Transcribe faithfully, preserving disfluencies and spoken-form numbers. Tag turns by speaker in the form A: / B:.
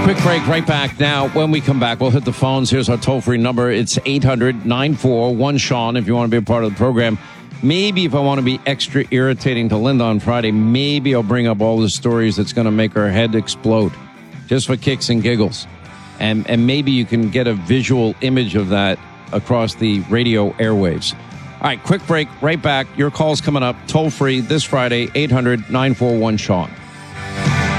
A: Quick break, right back now. When we come back, we'll hit the phones. Here's our toll-free number. It's eight hundred nine four one Sean if you want to be a part of the program. Maybe if I want to be extra irritating to Linda on Friday, maybe I'll bring up all the stories that's going to make her head explode just for kicks and giggles. And, and maybe you can get a visual image of that across the radio airwaves. All right, quick break, right back. Your call's coming up, toll-free this Friday, eight hundred nine four one Sean.